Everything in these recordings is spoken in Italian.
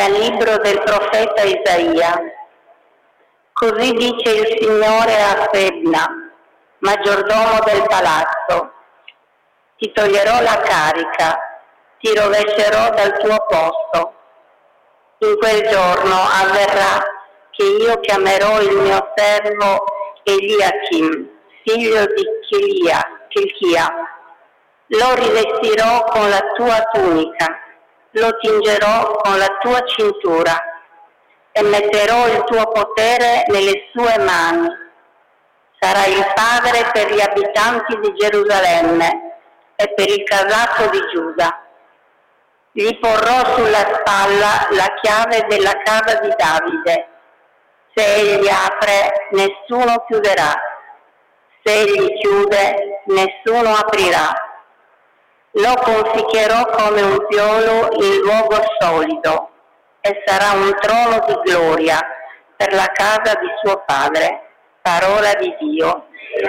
Dal libro del profeta Isaia. Così dice il Signore a Sebna, maggiordomo del palazzo: ti toglierò la carica, ti rovescerò dal tuo posto. In quel giorno avverrà che io chiamerò il mio servo Eliachim, figlio di Chilchia. Lo rivestirò con la tua tunica, lo tingerò con la tua cintura e metterò il tuo potere nelle sue mani. Sarà il padre per gli abitanti di Gerusalemme e per il casato di Giuda. Gli porrò sulla spalla la chiave della casa di Davide. Se egli apre, nessuno chiuderà. Se egli chiude, nessuno aprirà. Lo conficcherò come un piolo in luogo solido e sarà un trono di gloria per la casa di suo padre. Parola di Dio.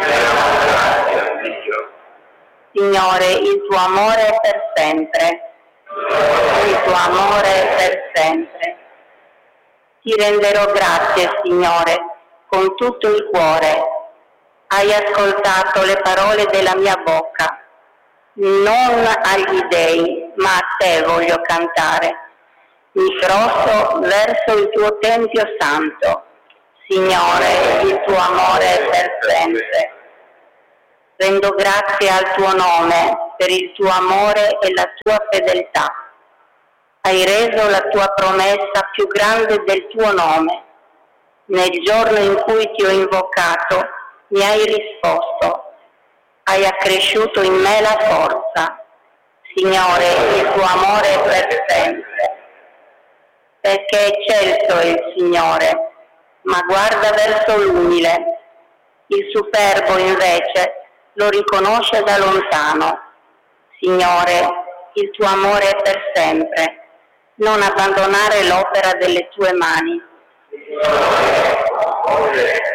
Signore, il tuo amore è per sempre. Il tuo amore è per sempre. Ti renderò grazie, Signore, con tutto il cuore. Hai ascoltato le parole della mia bocca. Non agli dei, ma a te voglio cantare. Mi prostro verso il tuo tempio santo. Signore, il tuo amore è per sempre. Rendo grazie al tuo nome per il tuo amore e la tua fedeltà. Hai reso la tua promessa più grande del tuo nome. Nel giorno in cui ti ho invocato, mi hai risposto. Hai accresciuto in me la forza. Signore, il tuo amore è per sempre. Perché eccelso è il Signore, ma guarda verso l'umile. Il superbo invece lo riconosce da lontano. Signore, il tuo amore è per sempre. Non abbandonare l'opera delle tue mani.